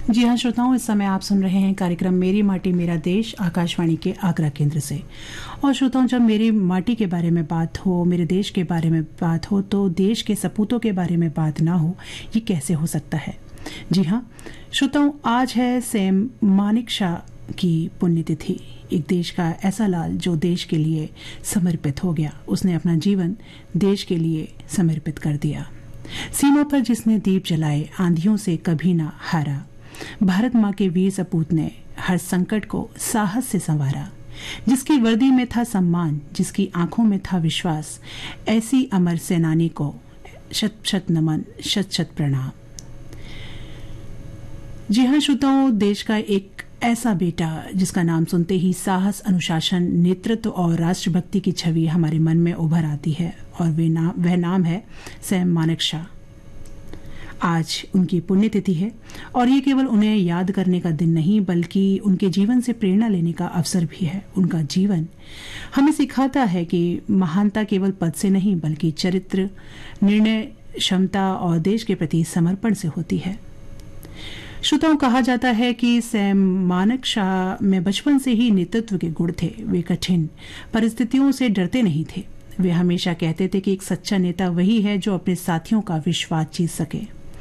जी हाँ श्रोताओं, इस समय आप सुन रहे हैं कार्यक्रम मेरी माटी मेरा देश आकाशवाणी के आगरा केंद्र से। और श्रोताओं, जब मेरी माटी के बारे में बात हो, मेरे देश के बारे में बात हो, तो देश के सपूतों के बारे में बात ना हो, ये कैसे हो सकता है। जी हाँ श्रोताओं, आज है सैम मानेकशॉ की पुण्यतिथि। एक देश का ऐसा लाल जो देश के लिए समर्पित हो गया। उसने अपना जीवन देश के लिए समर्पित कर दिया। सीमा पर जिसने दीप जलाए, आंधियों से कभी ना हारा। भारत माँ के वीर सपूत ने हर संकट को साहस से संवारा। जिसकी वर्दी में था सम्मान, जिसकी आंखों में था विश्वास, ऐसी अमर सेनानी को शत शत नमन, शत शत प्रणाम। जी हाँ श्रोताओं, देश का एक ऐसा बेटा जिसका नाम सुनते ही साहस, अनुशासन, नेतृत्व और राष्ट्रभक्ति की छवि हमारे मन में उभर आती है, और वह नाम है सैम मानेकशॉ। आज उनकी पुण्यतिथि है और ये केवल उन्हें याद करने का दिन नहीं, बल्कि उनके जीवन से प्रेरणा लेने का अवसर भी है। उनका जीवन हमें सिखाता है कि महानता केवल पद से नहीं, बल्कि चरित्र, निर्णय क्षमता और देश के प्रति समर्पण से होती है। श्रोताओं, कहा जाता है कि सैम मानेकशॉ में बचपन से ही नेतृत्व के गुण थे। वे कठिन परिस्थितियों से डरते नहीं थे। वे हमेशा कहते थे कि एक सच्चा नेता वही है जो अपने साथियों का विश्वास जीत सके।